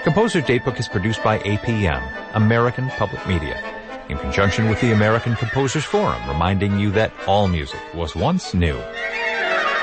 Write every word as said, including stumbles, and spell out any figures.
Composer's Datebook is produced by A P M, American Public Media, in conjunction with the American Composers Forum, reminding you that all music was once new.